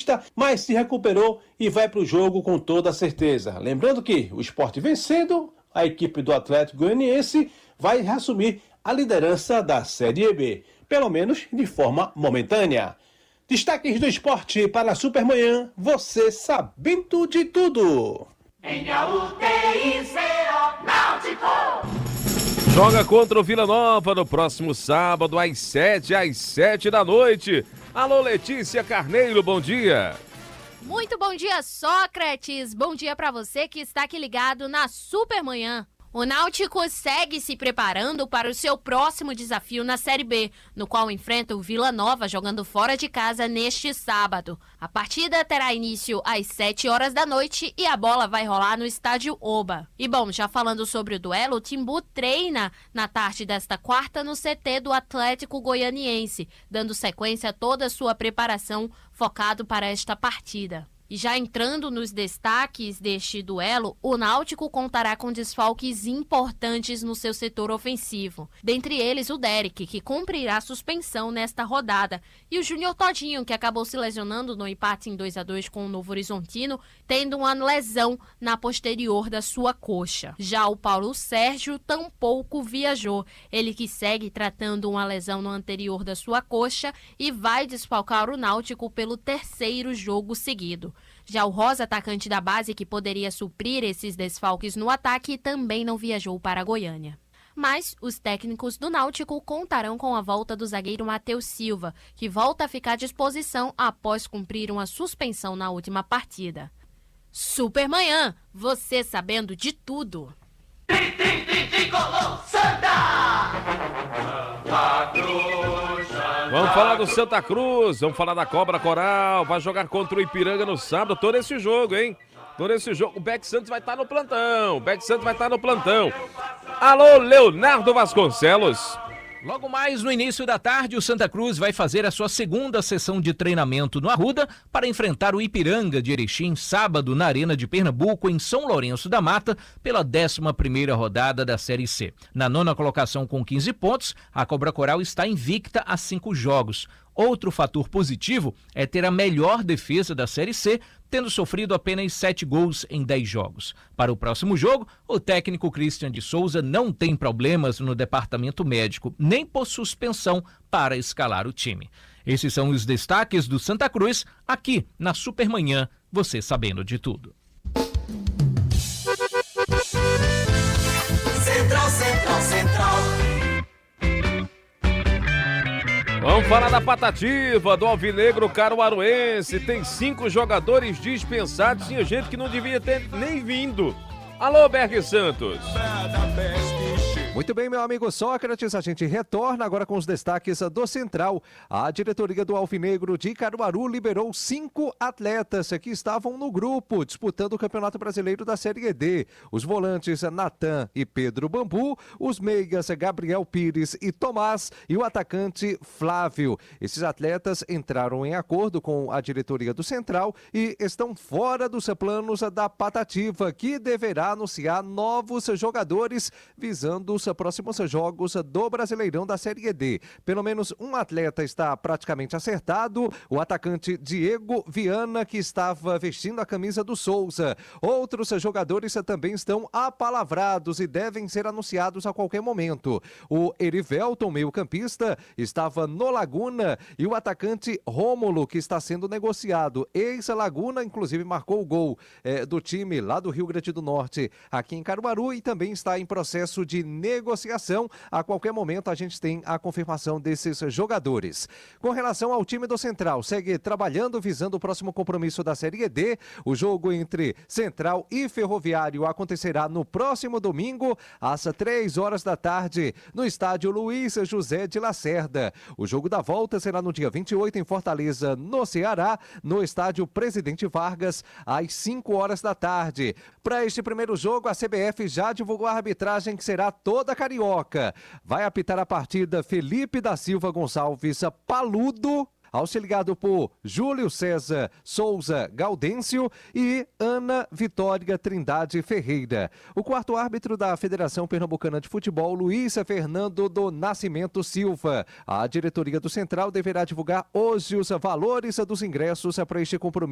pista, mas se recuperou e vai para o jogo com toda a certeza. Lembrando que o Sport vencendo, a equipe do Atlético Goianiense vai reassumir a liderança da Série B, pelo menos de forma momentânea. Destaques do esporte para a Supermanhã, você sabendo de tudo. Joga contra o Vila Nova no próximo sábado, às 7 da noite. Alô, Letícia Carneiro, bom dia. Muito bom dia, Sócrates. Bom dia para você que está aqui ligado na Supermanhã. O Náutico segue se preparando para o seu próximo desafio na Série B, no qual enfrenta o Vila Nova jogando fora de casa neste sábado. A partida terá início às 7 horas da noite e a bola vai rolar no estádio Oba. E bom, já falando sobre o duelo, o Timbu treina na tarde desta quarta no CT do Atlético Goianiense, dando sequência a toda a sua preparação focado para esta partida. E já entrando nos destaques deste duelo, o Náutico contará com desfalques importantes no seu setor ofensivo. Dentre eles, o Derek, que cumprirá suspensão nesta rodada, e o Júnior Todinho, que acabou se lesionando no empate em 2-2 com o Novo Horizontino, tendo uma lesão na posterior da sua coxa. Já o Paulo Sérgio tampouco viajou, ele que segue tratando uma lesão no anterior da sua coxa e vai desfalcar o Náutico pelo terceiro jogo seguido. Já o Rosa, atacante da base que poderia suprir esses desfalques no ataque, também não viajou para Goiânia. Mas os técnicos do Náutico contarão com a volta do zagueiro Matheus Silva, que volta a ficar à disposição após cumprir uma suspensão na última partida. Supermanhã, você sabendo de tudo. Vamos falar do Santa Cruz, vamos falar da Cobra Coral, vai jogar contra o Ipiranga no sábado, todo esse jogo, hein? Todo esse jogo, o Beck Santos vai estar no plantão, Alô, Leonardo Vasconcelos. Logo mais no início da tarde, o Santa Cruz vai fazer a sua segunda sessão de treinamento no Arruda para enfrentar o Ipiranga de Erechim, sábado, na Arena de Pernambuco, em São Lourenço da Mata, pela 11ª rodada da Série C. Na 9ª colocação com 15 pontos, a Cobra Coral está invicta a 5 jogos. Outro fator positivo é ter a melhor defesa da Série C, tendo sofrido apenas 7 gols em 10 jogos. Para o próximo jogo, o técnico Christian de Souza não tem problemas no departamento médico, nem por suspensão para escalar o time. Esses são os destaques do Santa Cruz, aqui na Supermanhã, você sabendo de tudo. Central. Vamos falar da Patativa, do Alvinegro Caruaruense. Tem 5 jogadores dispensados. Tinha gente que não devia ter nem vindo. Alô, Berg Santos. Muito bem, meu amigo Sócrates, a gente retorna agora com os destaques do Central. A diretoria do Alvinegro de Caruaru liberou 5 atletas que estavam no grupo disputando o Campeonato Brasileiro da Série D. Os volantes Natan e Pedro Bambu, os meias Gabriel Pires e Tomás e o atacante Flávio. Esses atletas entraram em acordo com a diretoria do Central e estão fora dos planos da Patativa, que deverá anunciar novos jogadores visando os próximos jogos do Brasileirão da Série D. Pelo menos um atleta está praticamente acertado, o atacante Diego Viana, que estava vestindo a camisa do Souza. Outros jogadores também estão apalavrados e devem ser anunciados a qualquer momento. O Erivelton, meio-campista, estava no Laguna e o atacante Rômulo, que está sendo negociado. Ex-Laguna, inclusive, marcou o gol do time lá do Rio Grande do Norte, aqui em Caruaru, e também está em processo de negociação. A qualquer momento a gente tem a confirmação desses jogadores. Com relação ao time do Central, segue trabalhando visando o próximo compromisso da Série D. O jogo entre Central e Ferroviário acontecerá no próximo domingo, às 3 horas da tarde, no estádio Luiz José de Lacerda. O jogo da volta será no dia 28 em Fortaleza, no Ceará, no estádio Presidente Vargas, às 5 horas da tarde. Para este primeiro jogo, a CBF já divulgou a arbitragem, que será toda carioca. Vai apitar a partida Felipe da Silva Gonçalves Paludo. auxiliado por Júlio César Souza Gaudêncio e Ana Vitória Trindade Ferreira. O quarto árbitro da Federação Pernambucana de Futebol, Luiz Fernando do Nascimento Silva. A diretoria do Central deverá divulgar hoje os valores dos ingressos para este compromisso